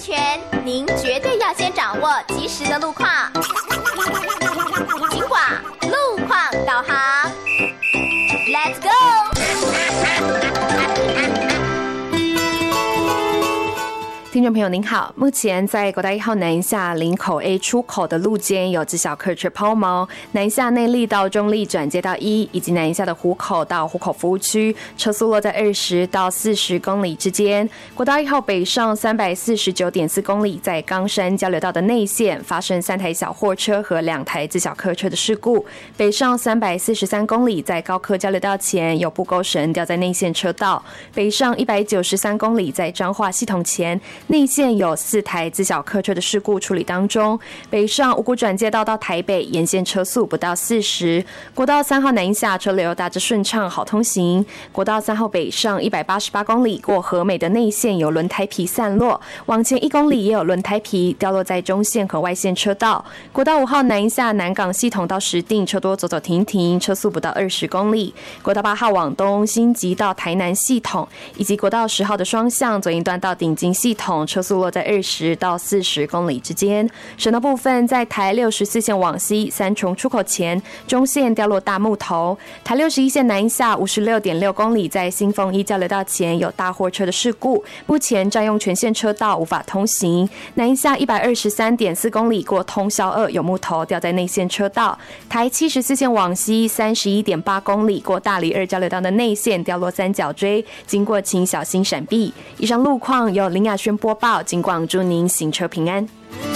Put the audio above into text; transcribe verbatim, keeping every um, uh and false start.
全，您绝对要先掌握及时的路况。警广路况导航 ，Let's go！ 听众朋友您好，目前在国道一号南下林口 A 出口的路肩有自小客车抛锚，南下内壢到中壢转接到一，以及南下的湖口到湖口服务区，车速落在二十到四十公里之间。国道一号北上三百四十九点四公里，在冈山交流道的内线发生三台小货车和两台自小客车的事故。北上三百四十三公里，在高科交流道前有布钩绳掉在内线车道。北上一百九十三公里，在彰化系统前内线有四台自小客车的事故处理当中。北上五股转接道到台北沿线车速不到四十。国道三号南下车流大致顺畅，好通行。国道三号北上一百八十八公里，过和美的内线有轮胎皮散落，往前一公里也有轮胎皮掉落在中线和外线车道。国道五号南下南港系统到石碇，车多走走停停，车速不到二十公里。国道八号往东新集到台南系统，以及国道十号的双向左营段到顶金系统，车速落在二十到四十公里之间。省道部分，在台六十四线往西三重出口前，中线掉落大木头；台六十一线南下五十六点六公里，在新丰一交流道前有大货车的事故，目前占用全线车道，无法通行。南下一百二十三点四公里，过通霄二有木头掉在内线车道；台七十四线往西三十一点八公里，过大里二交流道的内线掉落三角锥，经过请小心闪避。以上路况由林雅轩播报。警广祝您行车平安。